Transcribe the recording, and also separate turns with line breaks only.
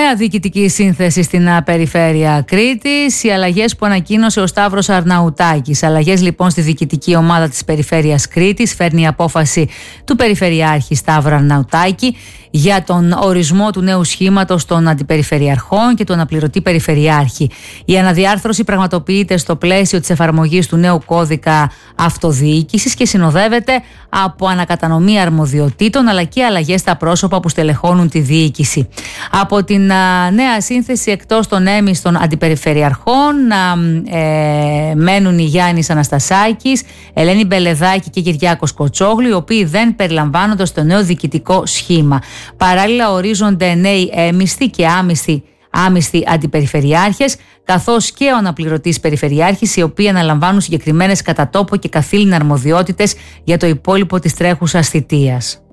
Νέα διοικητική σύνθεση στην περιφέρεια Κρήτης, οι αλλαγές που ανακοίνωσε ο Σταύρος Αρναουτάκης. Αλλαγές λοιπόν στη διοικητική ομάδα της περιφέρειας Κρήτης. Φέρνει η απόφαση του Περιφερειάρχη Σταύρου Αρναουτάκη για τον ορισμό του νέου σχήματος των αντιπεριφερειαρχών και του αναπληρωτή περιφερειάρχη. Η αναδιάρθρωση πραγματοποιείται στο πλαίσιο της εφαρμογής του νέου κώδικα αυτοδιοίκησης και συνοδεύεται από ανακατανομή αρμοδιοτήτων αλλά και αλλαγές στα πρόσωπα που στελεχώνουν τη διοίκηση. Από την νέα σύνθεση, εκτός των έμιστων αντιπεριφερειαρχών, μένουν οι Γιάννης Αναστασάκης, Ελένη Μπελεδάκη και Κυριάκος Κοτσόγλου, οι οποίοι δεν περιλαμβάνονται στο νέο διοικητικό σχήμα. Παράλληλα, ορίζονται νέοι έμιστοι και άμιστοι αντιπεριφερειάρχες, καθώς και ο αναπληρωτής περιφερειάρχης, οι οποίοι αναλαμβάνουν συγκεκριμένες κατά τόπο και καθήλυνα αρμοδιότητες για το υπόλοιπο της τρέχουσας θητείας.